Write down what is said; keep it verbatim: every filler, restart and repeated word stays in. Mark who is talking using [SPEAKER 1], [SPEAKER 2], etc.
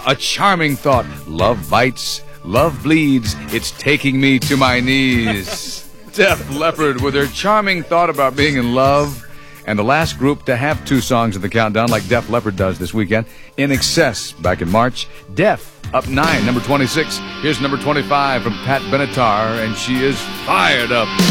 [SPEAKER 1] a charming thought. Love bites, love bleeds, it's taking me to my knees. Def Leppard with their charming thought about being in love. And the last group to have two songs in the countdown like Def Leppard does this weekend, In Excess back in March. Def up nine, number twenty-six. Here's number twenty-five from Pat Benatar, and she is fired up.